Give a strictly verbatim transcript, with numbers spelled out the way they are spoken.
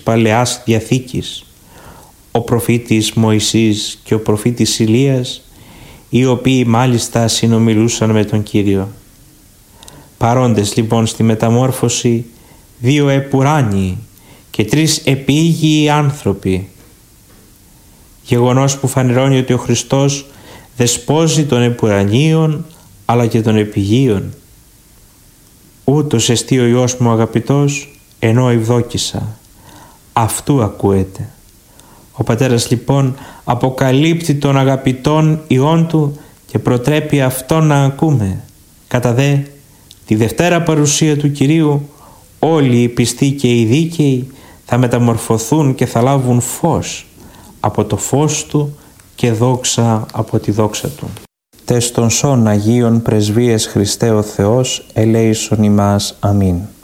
Παλαιάς Διαθήκης, ο προφήτης Μωυσής και ο προφήτης Ηλίας, οι οποίοι μάλιστα συνομιλούσαν με τον Κύριο. Παρόντες λοιπόν στη μεταμόρφωση δύο επουράνιοι και τρεις επίγειοι άνθρωποι. Γεγονός που φανερώνει ότι ο Χριστός δεσπόζει των επουρανίων αλλά και των επιγείων. Ούτως εστί ο Υιός μου αγαπητός, ενώ ευδόκησα. Αυτού ακούεται. Ο Πατέρας λοιπόν αποκαλύπτει τον αγαπητόν Υιόν Του και προτρέπει αυτόν να ακούμε. Κατά δε τη Δευτέρα παρουσία του Κυρίου όλοι οι πιστοί και οι δίκαιοι θα μεταμορφωθούν και θα λάβουν φως από το φως Του και δόξα από τη δόξα Του. Τες των σών Αγίων Πρεσβείες Χριστέ ο Θεός ελέησον ημάς. Αμήν.